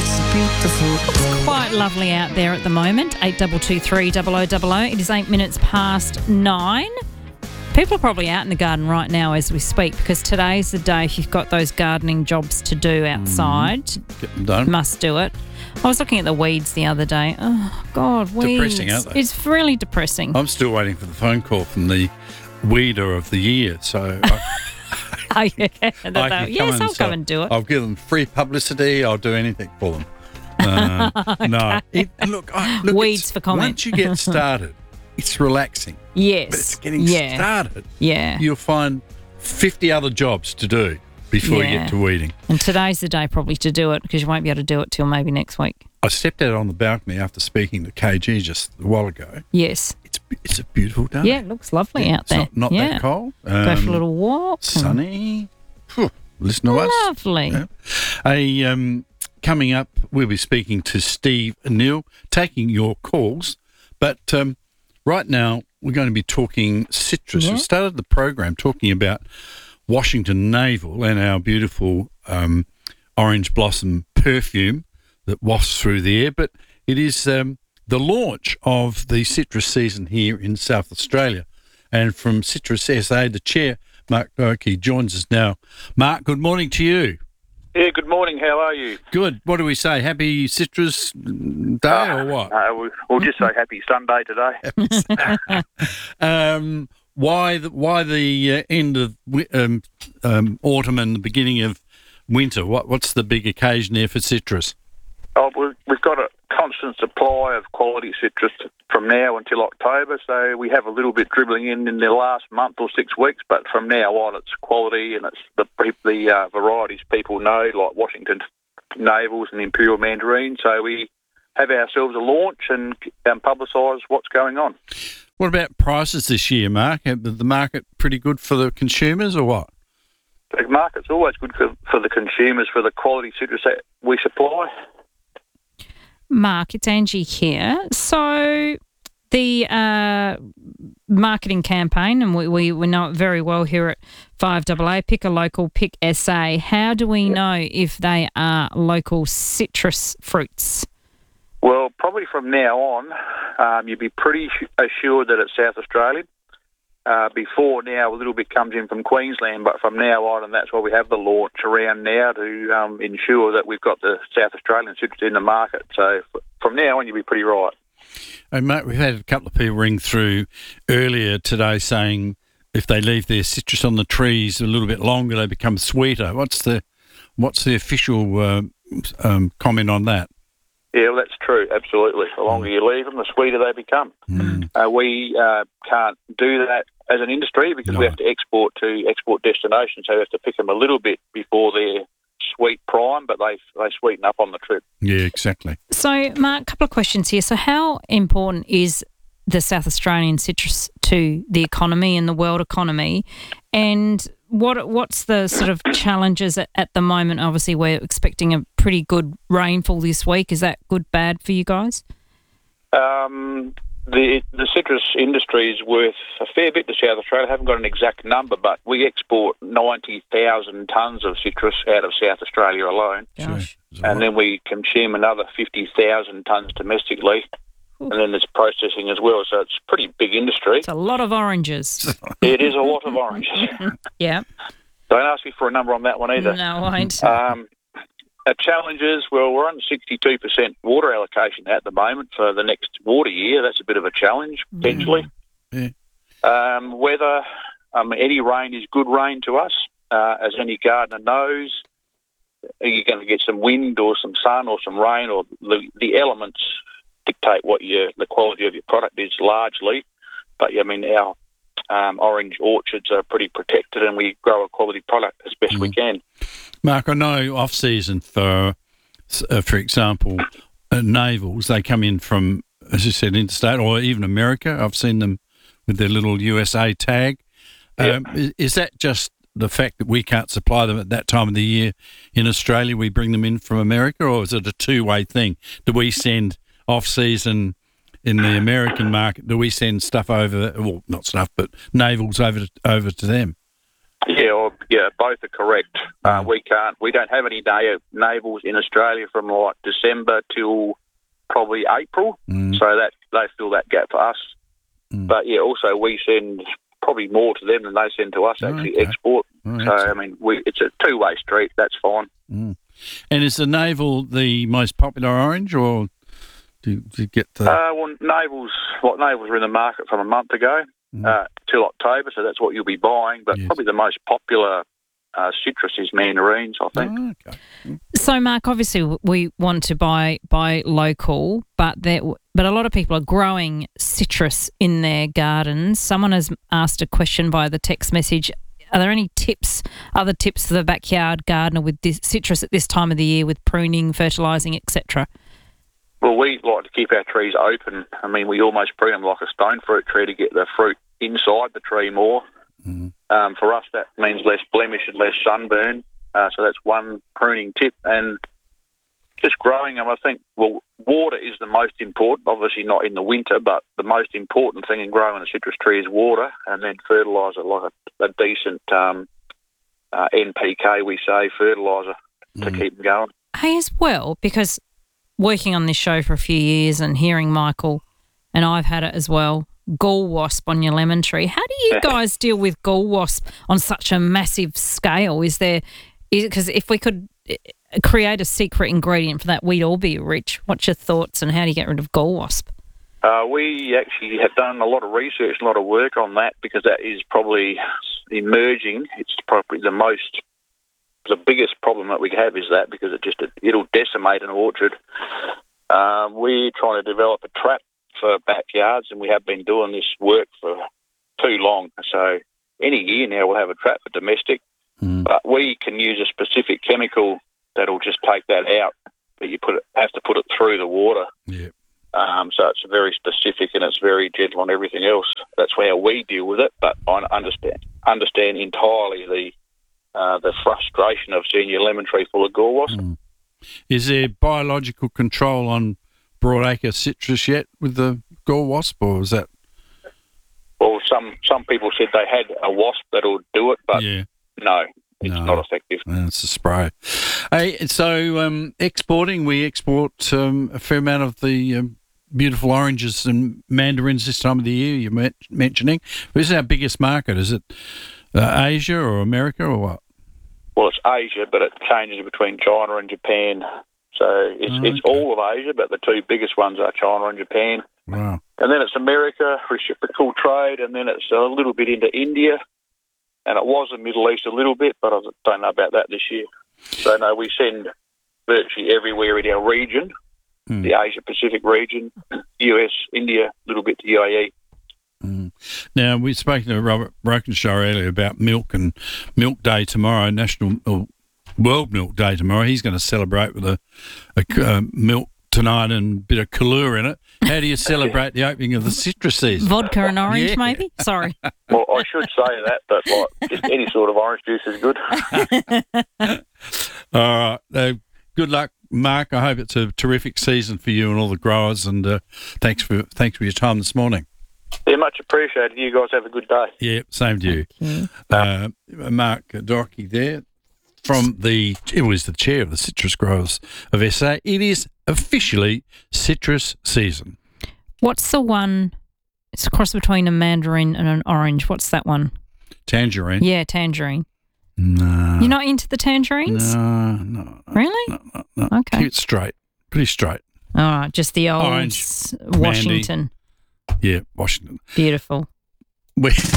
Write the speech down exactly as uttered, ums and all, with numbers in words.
It's a beautiful day. Quite lovely out there at the moment. eight two two three double oh double oh. It is eight minutes past nine. People are probably out in the garden right now as we speak, because today's the day if you've got those gardening jobs to do outside. Mm, get them done. Must do it. I was looking at the weeds the other day. Oh, God, weeds. Depressing, aren't they? It's really depressing. I'm still waiting for the phone call from the weeder of the year, so I, Oh, yeah. I can come Yes, and I'll so come and do it. I'll give them free publicity. I'll do anything for them. Uh, No, it, look, I, look, Weeds it's- for comment. Once you get started, it's relaxing. Yes. But it's getting yeah. started. Yeah. You'll find fifty other jobs to do before you Yeah. get to weeding. And today's the day probably to do it, because you won't be able to do it till maybe next week. I stepped out on the balcony after speaking to K G just a while ago. Yes. It's it's a beautiful day. Yeah, it looks lovely out It's there. not, not yeah. that cold. Go for a Um, little walk. and- Sunny. Phew, listen to us. Lovely. Yeah. A, um, coming up, we'll be speaking to Steve Neal, taking your calls. But um, right now, we're going to be talking citrus. Yeah. We started the program talking about Washington Navel and our beautiful um, orange blossom perfume that wafts through the air. But it is um, the launch of the citrus season here in South Australia. And from Citrus S A, the chair, Mark Doherty, joins us now. Mark, good morning to you. Yeah, good morning. How are you? Good. What do we say? Happy Citrus Day or what? Uh, we- we'll just say happy Sunday today. um, why the, why the uh, end of wi- um, um, autumn and the beginning of winter? What What's the big occasion there for citrus? Oh, we- we've got a constant supply of quality citrus from now until October, so we have a little bit dribbling in in the last month or six weeks, but from now on it's quality and it's the the uh, varieties people know, like Washington Navels and Imperial Mandarin. So we have ourselves a launch and um, publicise what's going on. What about prices this year, Mark? Have the market pretty good for the consumers or what? The market's always good for, for the consumers, for the quality citrus that we supply. Mark, it's Angie here. So the uh, marketing campaign, and we, we, we know it very well here at five A A, Pick a Local, Pick S A. How do we know if they are local citrus fruits? Well, probably from now on, um, you'd be pretty sh- assured that it's South Australian. Uh, before now, a little bit comes in from Queensland, but from now on, and that's why we have the launch around now to um, ensure that we've got the South Australian citrus in the market. So f- from now on, you'll be pretty right. Hey, mate, we've had a couple of people ring through earlier today saying if they leave their citrus on the trees a little bit longer, they become sweeter. What's the what's the official uh, um, comment on that? Yeah, well, that's true, absolutely. The longer you leave them, the sweeter they become. Mm. Uh, we uh, can't do that as an industry because No. we have to export to export destinations, so we have to pick them a little bit before they're sweet prime, but they they sweeten up on the trip. Yeah, exactly. So, Mark, a couple of questions here. So how important is the South Australian citrus to the economy and the world economy? And what what's the sort of challenges at, at the moment? Obviously, we're expecting a pretty good rainfall this week. Is that good, bad for you guys? Um, the the citrus industry is worth a fair bit to South Australia. I haven't got an exact number, but we export ninety thousand tonnes of citrus out of South Australia alone. Gosh. Sure. And then we consume another fifty thousand tonnes domestically. Ooh. And then there's processing as well, so it's a pretty big industry. It's a lot of oranges. It is a lot of oranges. Yeah. Don't ask me for a number on that one either. No, I won't. Um, our challenges, well, we're on sixty-two percent water allocation at the moment for the next water year. That's a bit of a challenge, potentially. Yeah. Um, weather, um, any rain is good rain to us. Uh, as any gardener knows, you're going to get some wind or some sun or some rain, or the, the elements dictate what your the quality of your product is largely. But, I mean, our um, orange orchards are pretty protected and we grow a quality product as best Mm. we can. Mark, I know off-season for, uh, for example, uh, navels, they come in from, as you said, interstate or even America. I've seen them with their little U S A tag. Yeah. Um, is, is that just the fact that we can't supply them at that time of the year in Australia? We bring them in from America, or is it a two-way thing? Do we send off-season in the American market? Do we send stuff over, well, not stuff, but navels over to, over to them? Yeah, or, yeah, both are correct. Uh, we can't, we don't have any na- navels in Australia from like December till probably April, Mm. so that they fill that gap for us. Mm. But yeah, also we send probably more to them than they send to us. Oh, Actually, okay. export. Oh, so I excellent. mean, we, it's a two-way street. That's fine. Mm. And is the navel the most popular orange, or do, do you get the? Uh, well, navels, like navels were in the market from a month ago Mm. uh, till October, so that's what you'll be buying. But Yes. probably the most popular uh, citrus is mandarins, I think. Oh, okay. So, Mark, obviously we want to buy buy local, but there, but a lot of people are growing citrus in their gardens. Someone has asked a question via the text message. Are there any tips, other tips for the backyard gardener with this citrus at this time of the year, with pruning, fertilising, et cetera? Well, we like to keep our trees open. I mean, we almost prune them like a stone fruit tree to get the fruit inside the tree more. Mm. Um, for us, that means less blemish and less sunburn. Uh, so that's one pruning tip. And just growing them, I think, well, water is the most important, obviously not in the winter, but the most important thing in growing a citrus tree is water, and then fertiliser, like a, a decent um, uh, N P K, we say, fertiliser to Mm. keep them going. Hey, as well, because working on this show for a few years and hearing Michael, and I've had it as well, gall wasp on your lemon tree. How do you guys deal with gall wasp on such a massive scale? Is there, is because if we could eh, create a secret ingredient for that, we'd all be rich. What's your thoughts on how do you get rid of gall wasp? Uh, we actually have done a lot of research, a lot of work on that, because that is probably emerging. It's probably the most, the biggest problem that we have is that, because it just it'll decimate an orchard. Um, we're trying to develop a trap for backyards, and we have been doing this work for too long. So any year now we'll have a trap for domestic, Mm. but we can use a specific chemical that'll just take that out. But you put it, have to put it through the water. Yeah. Um, so it's very specific and it's very gentle on everything else. That's how we deal with it. But I understand understand entirely the uh, the frustration of seeing your lemon tree full of gall wasp. Mm. Is there biological control on broadacre citrus yet with the gall wasp, or is that? Well, some some people said they had a wasp that'll do it, but Yeah. no, it's No. not effective. That's a spray. Hey, so um, exporting, we export um, a fair amount of the um, beautiful oranges and mandarins this time of the year you're men- mentioning. This is our biggest market. Is it uh, Asia or America or what? Well, it's Asia, but it changes between China and Japan. So it's, Oh, it's okay. all of Asia, but the two biggest ones are China and Japan. Wow. And then it's America, reciprocal trade, and then it's a little bit into India. And it was the Middle East a little bit, but I don't know about that this year. So, no, we send virtually everywhere in our region, Mm. the Asia-Pacific region, U S, India, a little bit to U A E. Mm. Now, we spoke to Robert Brokenshaw earlier about milk and Milk Day tomorrow, National or World Milk Day tomorrow. He's going to celebrate with a, a uh, milk tonight and a bit of Kahlua in it. How do you celebrate the opening of the citrus season? Vodka and orange, Yeah. maybe? Sorry. Well, I should say that, but like, just any sort of orange juice is good. All right. Uh, good luck, Mark. I hope it's a terrific season for you and all the growers. And uh, thanks for thanks for your time this morning. Yeah, much appreciated. You guys have a good day. Yeah, same to you. you. Uh, Mark Dorky there from the, it was the chair of the Citrus Growers of S A. It is officially citrus season. What's the one? It's a cross between a mandarin and an orange. What's that one? Tangerine. Yeah, tangerine. No. You're not into the tangerines? No, no. no Really? No, no, no. Okay. Keep it straight. Pretty straight. All right, just the old Orange, s- Washington. Yeah, Washington. Beautiful. We